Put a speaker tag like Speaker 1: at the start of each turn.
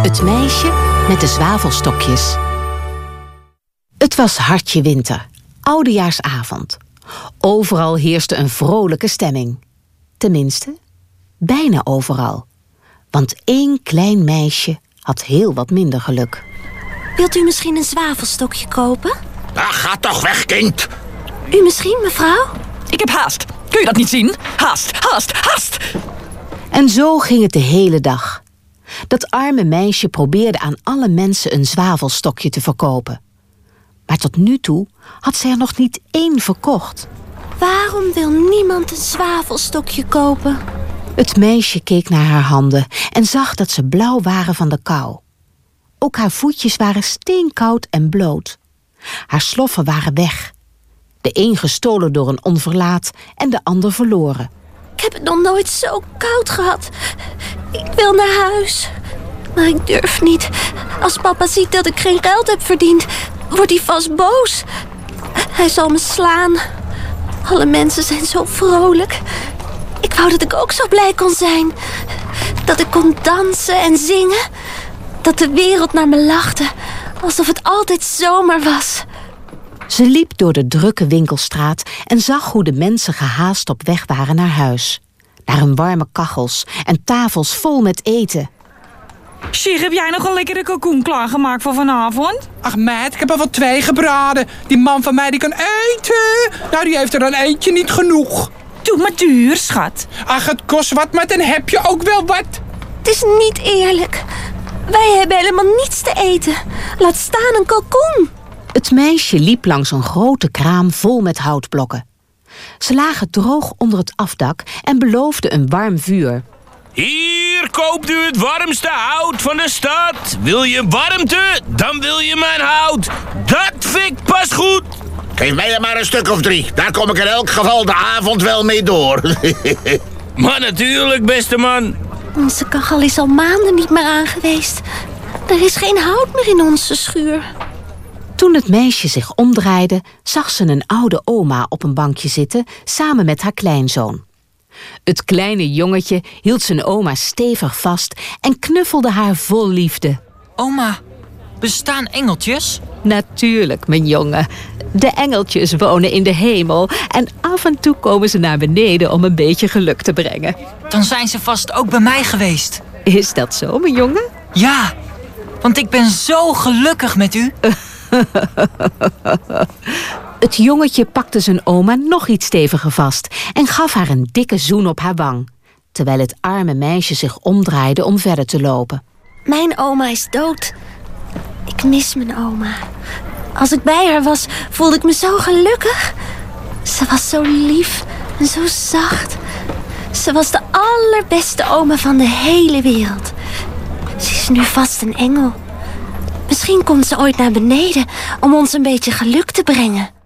Speaker 1: Het meisje met de zwavelstokjes. Het was hartje winter, oudejaarsavond. Overal heerste een vrolijke stemming. Tenminste, bijna overal. Want 1 klein meisje had heel wat minder geluk.
Speaker 2: Wilt u misschien een zwavelstokje kopen?
Speaker 3: Ga toch weg, kind.
Speaker 2: U misschien, mevrouw?
Speaker 4: Ik heb haast. Kun je dat niet zien? Haast, haast, haast!
Speaker 1: En zo ging het de hele dag. Dat arme meisje probeerde aan alle mensen een zwavelstokje te verkopen. Maar tot nu toe had zij er nog niet 1 verkocht.
Speaker 2: Waarom wil niemand een zwavelstokje kopen?
Speaker 1: Het meisje keek naar haar handen en zag dat ze blauw waren van de kou. Ook haar voetjes waren steenkoud en bloot. Haar sloffen waren weg. De een gestolen door een onverlaat en de ander verloren.
Speaker 2: Ik heb het nog nooit zo koud gehad. Ik wil naar huis. Maar ik durf niet. Als papa ziet dat ik geen geld heb verdiend, wordt hij vast boos. Hij zal me slaan. Alle mensen zijn zo vrolijk. Ik wou dat ik ook zo blij kon zijn. Dat ik kon dansen en zingen. Dat de wereld naar me lachte. Alsof het altijd zomer was.
Speaker 1: Ze liep door de drukke winkelstraat en zag hoe de mensen gehaast op weg waren naar huis. Naar hun warme kachels en tafels vol met eten.
Speaker 4: Sjer, heb jij nog een lekkere kalkoen klaargemaakt voor vanavond?
Speaker 5: Ach meid, ik heb er wel 2 gebraden. Die man van mij die kan eten. Nou, die heeft er dan eentje niet genoeg.
Speaker 4: Doe maar duur, schat.
Speaker 5: Ach, het kost wat, maar dan heb je ook wel wat.
Speaker 2: Het is niet eerlijk. Wij hebben helemaal niets te eten. Laat staan een kalkoen.
Speaker 1: Het meisje liep langs een grote kraam vol met houtblokken. Ze lagen droog onder het afdak en beloofden een warm vuur.
Speaker 6: Hier koopt u het warmste hout van de stad. Wil je warmte, dan wil je mijn hout. Dat fikt pas goed.
Speaker 3: Geef mij er maar een stuk of 3. Daar kom ik in elk geval de avond wel mee door.
Speaker 6: Maar natuurlijk, beste man.
Speaker 2: Onze kachel is al maanden niet meer aangeweest. Er is geen hout meer in onze schuur.
Speaker 1: Toen het meisje zich omdraaide, zag ze een oude oma op een bankje zitten samen met haar kleinzoon. Het kleine jongetje hield zijn oma stevig vast en knuffelde haar vol liefde.
Speaker 7: Oma, bestaan engeltjes?
Speaker 1: Natuurlijk, mijn jongen. De engeltjes wonen in de hemel en af en toe komen ze naar beneden om een beetje geluk te brengen.
Speaker 7: Dan zijn ze vast ook bij mij geweest.
Speaker 1: Is dat zo, mijn jongen?
Speaker 7: Ja, want ik ben zo gelukkig met u.
Speaker 1: Het jongetje pakte zijn oma nog iets steviger vast en gaf haar een dikke zoen op haar wang, terwijl het arme meisje zich omdraaide om verder te lopen.
Speaker 2: Mijn oma is dood. Ik mis mijn oma. Als ik bij haar was, voelde ik me zo gelukkig. Ze was zo lief en zo zacht. Ze was de allerbeste oma van de hele wereld. Ze is nu vast een engel. Misschien komt ze ooit naar beneden om ons een beetje geluk te brengen.